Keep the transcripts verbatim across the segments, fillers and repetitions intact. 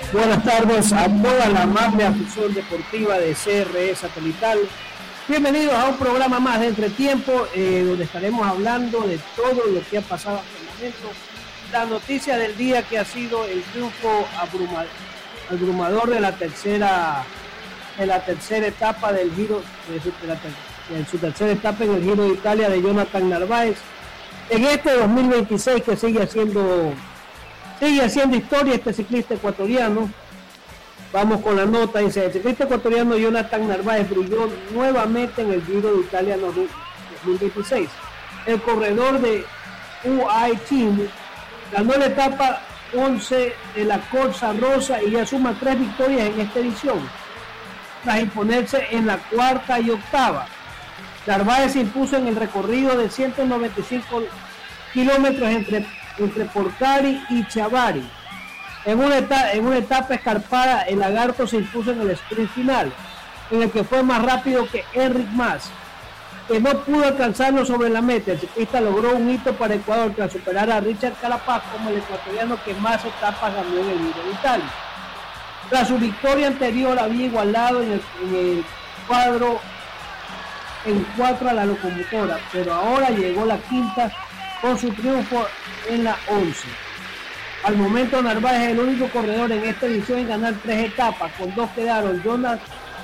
Buenas tardes a toda la amable afición deportiva de C R E Satelital. Bienvenidos a un programa más de Entretiempo, eh, donde estaremos hablando de todo lo que ha pasado hasta el momento. La noticia del día que ha sido el triunfo abruma, abrumador de la tercera de la tercera etapa del Giro de su, de la, de su tercera etapa en el Giro de Italia de Jonathan Narváez en este dos mil veintiséis, que sigue haciendo sigue haciendo historia este ciclista ecuatoriano. Vamos con la nota. Dice: el ciclista ecuatoriano Jonathan Narváez brilló nuevamente en el Giro de Italia dos mil veintiséis. El corredor de U A E Team ganó la etapa once de la Corsa Rosa y ya suma tres victorias en esta edición, tras imponerse en la cuarta y octava. Narváez se impuso en el recorrido de ciento noventa y cinco kilómetros entre, entre Porcari y Chiavari. En una, etapa, en una etapa escarpada, el lagarto se impuso en el sprint final, en el que fue más rápido que Enric Mas, que no pudo alcanzarlo sobre la meta. El ciclista logró un hito para Ecuador tras superar a Richard Carapaz como el ecuatoriano que más etapas ganó en el Giro de Italia. Tras su victoria anterior había igualado en el, en el cuadro en cuatro a la locomotora, pero ahora llegó la quinta con su triunfo en la once. Al momento Narváez es el único corredor en esta edición en ganar tres etapas, con dos quedaron Jonas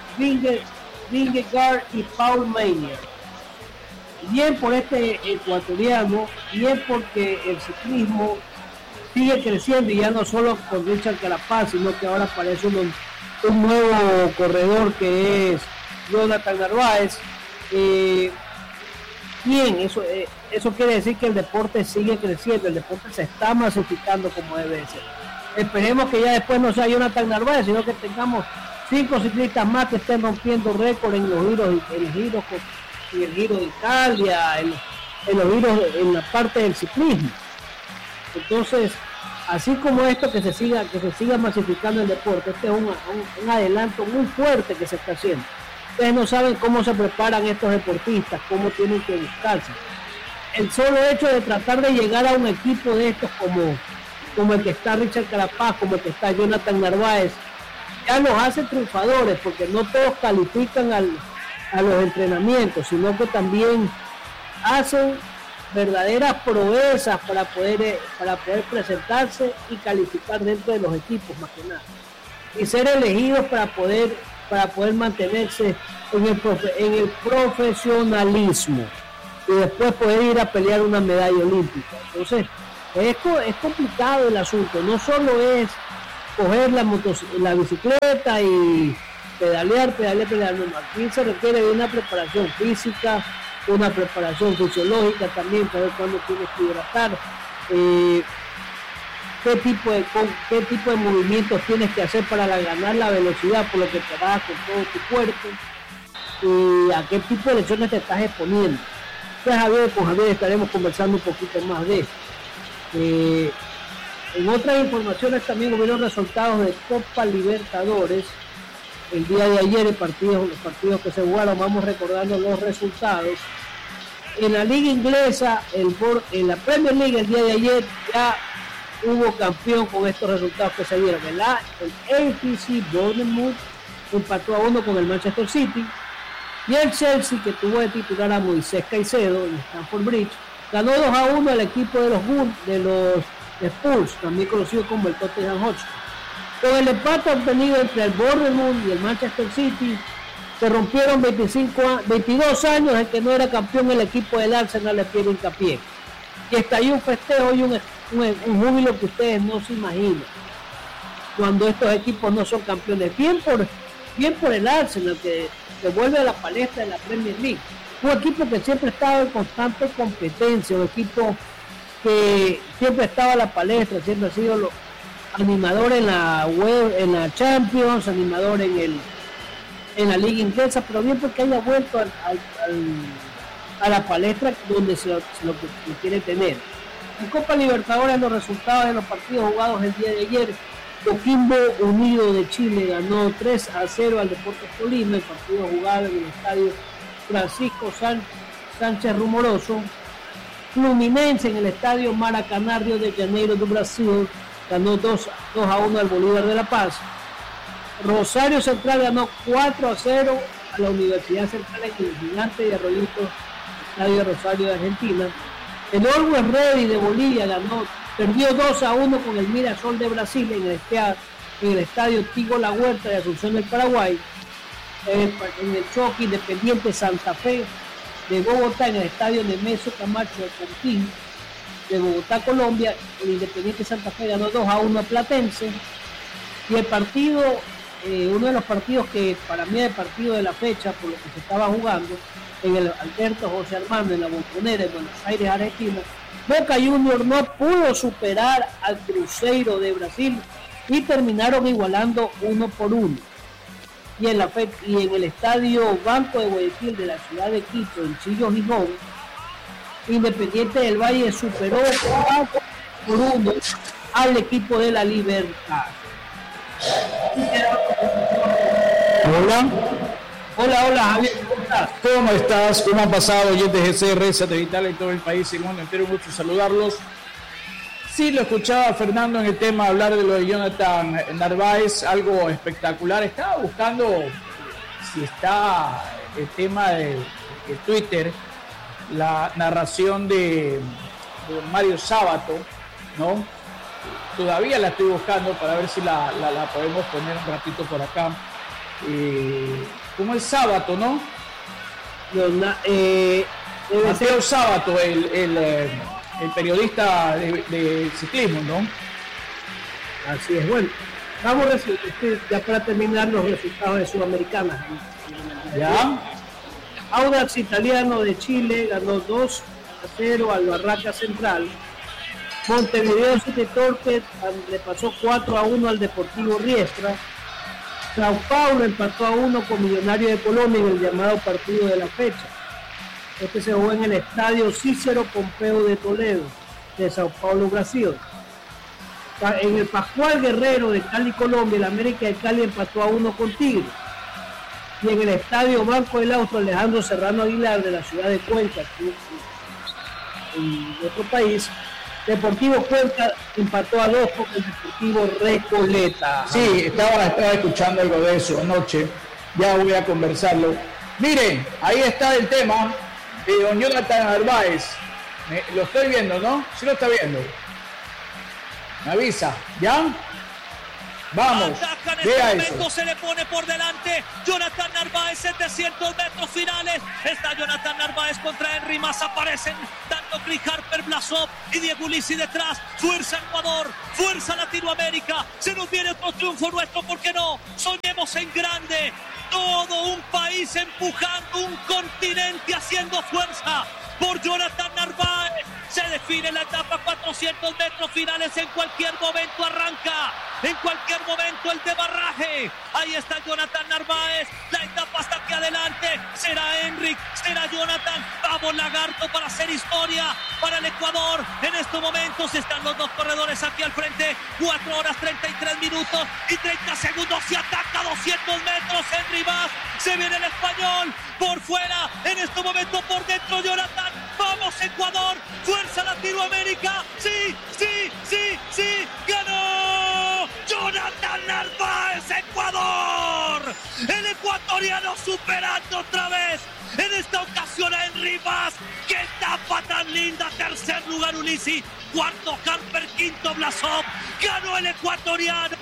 Vingegaard y Paul Meyer. Bien por este ecuatoriano, bien porque el ciclismo sigue creciendo, y ya no solo con Richard Carapaz, sino que ahora aparece un, un nuevo corredor que es Jonathan Narváez. Eh, bien, eso, eh, eso quiere decir que el deporte sigue creciendo, el deporte se está masificando como debe ser. Esperemos que ya después no sea Jonathan Narváez, sino que tengamos cinco ciclistas más que estén rompiendo récord en los giros, en el giro, en el Giro de Italia, en, en los giros, en la parte del ciclismo. Entonces, así como esto, que se siga, que se siga masificando el deporte, este es un, un, un adelanto muy fuerte que se está haciendo. Ustedes no saben cómo se preparan estos deportistas, cómo tienen que buscarse. El solo hecho de tratar de llegar a un equipo de estos como, como el que está Richard Carapaz, como el que está Jonathan Narváez, ya los hace triunfadores, porque no todos califican al, a los entrenamientos, sino que también hacen verdaderas proezas para poder, para poder presentarse y calificar dentro de los equipos, más que nada, y ser elegidos para poder, para poder mantenerse en el, profe, en el profesionalismo y después poder ir a pelear una medalla olímpica. Entonces es, es complicado el asunto, no solo es coger la, motos, la bicicleta y pedalear, pedalear, pedalear, no, aquí se requiere de una preparación física, una preparación fisiológica también, para ver cuándo tienes que hidratar, eh, qué tipo de con, qué tipo de movimientos tienes que hacer para la, ganar la velocidad, por lo que trabajas con todo tu cuerpo, y a qué tipo de lesiones te estás exponiendo. Entonces, Javier, con Javier estaremos conversando un poquito más de esto. Eh, en otras informaciones también hubieron resultados de Copa Libertadores el día de ayer, el partido, los partidos que se jugaron. Vamos recordando los resultados. En la liga inglesa, el, en la Premier League el día de ayer ya hubo campeón con estos resultados que se dieron. El, A, el A F C Bournemouth empató a uno con el Manchester City, y el Chelsea, que tuvo de titular a Moisés Caicedo en Stamford Bridge, ganó dos a uno al equipo de los Bulls, de los Spurs, también conocido como el Tottenham Hotspur. Con el empate obtenido entre el Bournemouth y el Manchester City, se rompieron veinticinco, veintidós años en que no era campeón el equipo del Arsenal de Pierre Hincapié. Y estalló un festejo y un, un, un júbilo que ustedes no se imaginan cuando estos equipos no son campeones. Bien por, bien por el Arsenal, que, que vuelve a la palestra de la Premier League. Un equipo que siempre estaba en constante competencia, un equipo que siempre estaba a la palestra, siempre ha sido lo, animador en la web, en la Champions, animador en el en la liga inglesa, pero bien porque haya vuelto al, al, al, a la palestra donde se lo, se lo, lo quiere tener. En Copa Libertadores, los resultados de los partidos jugados el día de ayer: Coquimbo Unido de Chile ganó tres a cero al Deportes Tolima, el partido jugado en el estadio Francisco San, Sánchez Rumoroso. Fluminense en el estadio Maracaná, Río de Janeiro do Brasil, ganó dos a uno al Bolívar de La Paz. Rosario Central ganó cuatro a cero a la Universidad Central en el Gigante de Arroyito, Estadio Rosario de Argentina. El Always Ready de Bolivia ganó, perdió dos a uno con el Mirasol de Brasil en el, estadio, en el estadio Tigo La Huerta de Asunción del Paraguay. En el, en el choque Independiente Santa Fe de Bogotá en el estadio Nemesio Camacho de Contín de Bogotá, Colombia. El Independiente Santa Fe ganó dos a uno a Platense. Y el partido, eh, uno de los partidos que para mí es el partido de la fecha por lo que se estaba jugando en el Alberto José Armando en la Bombonera en Buenos Aires, Argentina, Boca Juniors no pudo superar al Cruzeiro de Brasil y terminaron igualando uno por uno. Y en, la fe- y en el estadio Banco de Guayaquil de la ciudad de Quito, en Chillo Gijón, Independiente del Valle superó cuatro por uno al equipo de la Libertad. Hola. Hola, hola, Javier, ¿cómo estás? ¿Cómo estás? ¿Cómo han pasado oyentes de C R Satelital en todo el país y el mundo entero? Un gusto saludarlos. Sí, lo escuchaba Fernando en el tema hablar de lo de Jonathan Narváez, algo espectacular. Estaba buscando si está el tema de, de Twitter, la narración de, de Mario Sábato, ¿no? Todavía la estoy buscando para ver si la, la, la podemos poner un ratito por acá. Eh, como el Sábato, ¿no? Los, eh, Mateo Sábato, el, el, el periodista de, de ciclismo, ¿no? Así es, bueno. Vamos a decir, ya para terminar los resultados de Sudamericana. Ya. Audax Italiano de Chile ganó dos a cero al Barraca Central. Montevideo City Torque le pasó cuatro a uno al Deportivo Riestra. Sao Paulo empató a uno con Millonario de Colombia en el llamado partido de la fecha. Este se jugó en el estadio Cícero Pompeo de Toledo, de Sao Paulo, Brasil. En el Pascual Guerrero de Cali, Colombia, el América de Cali empató a uno con Tigre. Y en el estadio Banco del Austro, Alejandro Serrano Aguilar de la ciudad de Cuenca, en otro país, Deportivo Cuenca empató a dos con el Deportivo Recoleta. Sí, estaba, estaba escuchando algo de eso anoche. Ya voy a conversarlo. Miren, ahí está el tema de don Jonathan Narváez. Me, lo estoy viendo, ¿no? Sí lo está viendo. Me avisa, ¿ya? Vamos, ataca en este momento, se le pone por delante Jonathan Narváez, setecientos metros finales. Está Jonathan Narváez contra Henry Mas, aparecen tanto Chris Harper, Blasov y Diego Ulisi detrás. Fuerza Ecuador, fuerza Latinoamérica, se nos viene otro triunfo nuestro, ¿por qué no? Soñemos en grande, todo un país empujando, un continente haciendo fuerza por Jonathan Narváez. Se define la etapa cuatrocientos metros finales, en cualquier momento arranca, en cualquier momento el debarraje. Ahí está Jonathan Narváez, la etapa hasta aquí adelante, será Enric, será Jonathan, vamos Lagarto para hacer historia para el Ecuador. En estos momentos están los dos corredores aquí al frente, cuatro horas treinta y tres minutos y treinta segundos, y ataca doscientos metros Henry Mas, se viene el español por fuera, en este momento por dentro Jonathan, vamos Ecuador, fuerza Latinoamérica, sí, sí, sí, sí, ganó Jonathan Narváez, Ecuador, el ecuatoriano superando otra vez, en esta ocasión a Henry Mas, qué etapa tan linda, tercer lugar Ulisi, cuarto Harper, quinto Blasov, ganó el ecuatoriano,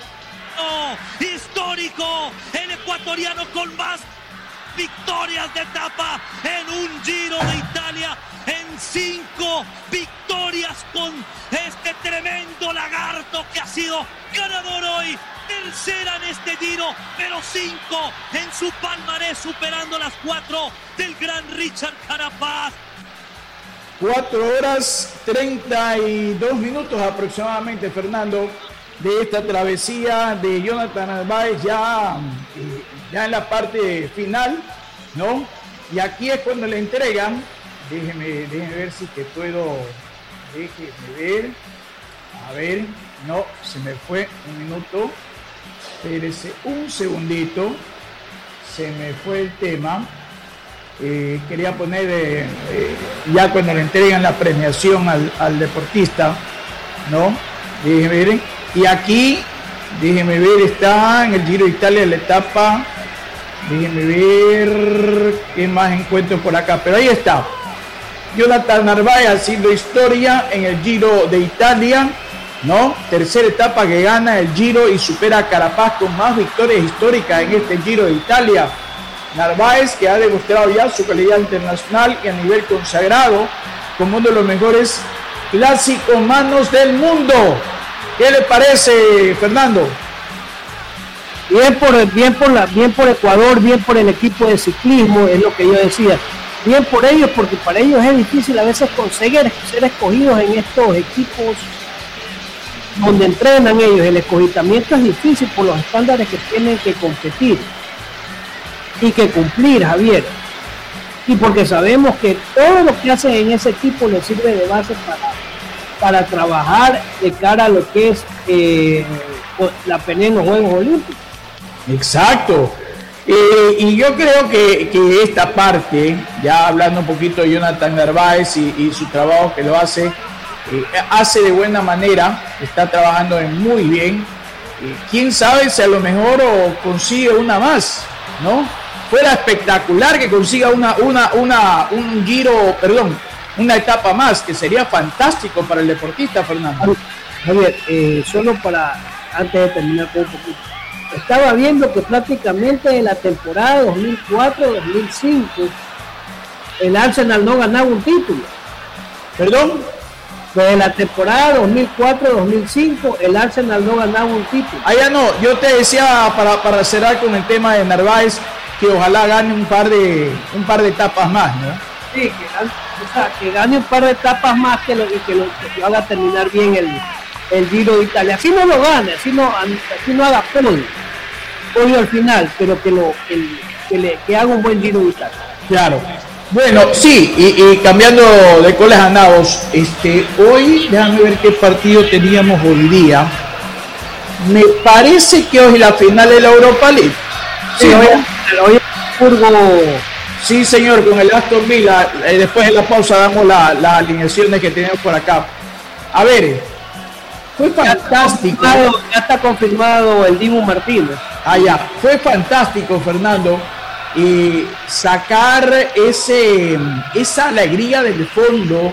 histórico, el ecuatoriano con más victorias de etapa en un Giro de Italia, en cinco victorias con este tremendo Lagarto que ha sido ganador hoy, tercera en este Giro, pero cinco en su palmarés, superando las cuatro del gran Richard Carapaz. Cuatro horas treinta y dos minutos aproximadamente, Fernando, de esta travesía de Jonathan Narváez ya, eh, ya en la parte final, ¿no? Y aquí es cuando le entregan, déjeme, déjeme ver si que puedo, déjeme ver, a ver, no, se me fue un minuto, espérese un segundito, se me fue el tema, eh, quería poner, eh, eh, ya cuando le entregan la premiación al, al deportista, ¿no? Déjeme ver, Y aquí, déjenme ver, está en el Giro de Italia la etapa. Déjenme ver qué más encuentro por acá. Pero ahí está. Jonathan Narváez haciendo historia en el Giro de Italia, ¿no? Tercera etapa que gana el Giro y supera a Carapaz con más victorias históricas en este Giro de Italia. Narváez, que ha demostrado ya su calidad internacional y a nivel consagrado como uno de los mejores clásicomanos del mundo. ¿Qué le parece, Fernando? Bien por, bien, por la, bien por Ecuador, bien por el equipo de ciclismo, es lo que yo decía. Bien por ellos, porque para ellos es difícil a veces conseguir ser escogidos en estos equipos donde entrenan ellos. El escogitamiento es difícil por los estándares que tienen que competir y que cumplir, Javier. Y porque sabemos que todo lo que hacen en ese equipo les sirve de base para, para trabajar de cara a lo que es eh, la pelea en los Juegos Olímpicos. Exacto. Eh, y yo creo que, que esta parte, ya hablando un poquito de Jonathan Narváez y, y su trabajo que lo hace, eh, hace de buena manera, está trabajando muy bien. Eh, quién sabe si a lo mejor o consigue una más, ¿no? Fuera espectacular que consiga una, una, una, un giro, perdón, una etapa más, que sería fantástico para el deportista, Fernando. Javier, eh, solo para, antes de terminar con un poquito. Estaba viendo que prácticamente en la temporada dos mil cuatro dos mil cinco el Arsenal no ganaba un título. ¿Perdón? Desde la temporada dos mil cuatro dos mil cinco el Arsenal no ganaba un título. Ah, ya no, yo te decía para, para cerrar con el tema de Narváez que ojalá gane un par de un par de etapas más, ¿no? Sí, que, o sea, que gane un par de etapas más que lo, y que lo, que lo haga terminar bien el, el Giro de Italia. Así no lo gane, así no, así no haga podio, podio al final, pero que lo que, que, le, que haga un buen Giro de Italia. Claro. Bueno, sí, y, y cambiando de coles a nabos, este, hoy, déjame ver qué partido teníamos hoy día. Me parece que hoy la final de la Europa League. Sí, Sí, hoy, ¿no? hoy Burgo. Sí, señor, con el Aston Villa. Eh, después de la pausa damos la, las alineaciones que tenemos por acá. A ver, fue fantástico. Ya está, ya está confirmado el Dibu Martínez. Allá, fue fantástico, Fernando, y sacar ese, esa alegría del fondo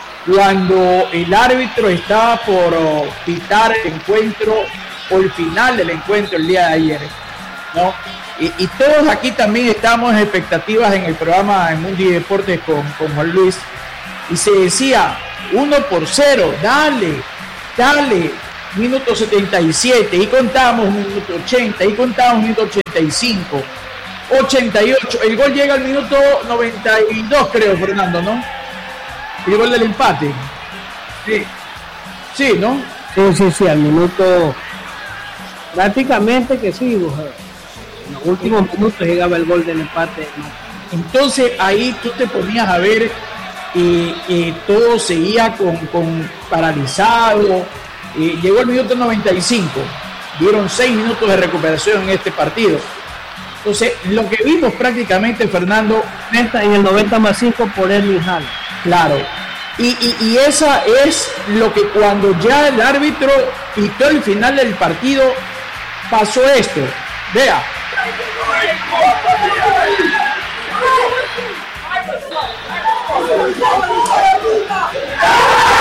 cuando el árbitro estaba por oh, pitar el encuentro o el final del encuentro el día de ayer, ¿no? Y, y todos aquí también estábamos en expectativas en el programa en Mundi Deportes con, con Juan Luis, y se decía uno por cero, dale, dale, minuto setenta y siete, y contamos minuto ochenta, y contamos minuto ochenta y cinco, ochenta y ocho, el gol llega al minuto noventa y dos, creo, Fernando, ¿no? El gol del empate. Sí, sí, ¿no? Sí, sí, sí, al minuto, prácticamente que sí, en los últimos minutos llegaba el gol del empate. Entonces ahí tú te ponías a ver y, y todo seguía con, con paralizado. Y llegó el minuto noventa y cinco, dieron seis minutos de recuperación en este partido. Entonces lo que vimos prácticamente, Fernando, en el noventa más cinco por Erling Haaland. Claro, y, y, y esa es lo que cuando ya el árbitro pitó el final del partido pasó esto. Vea.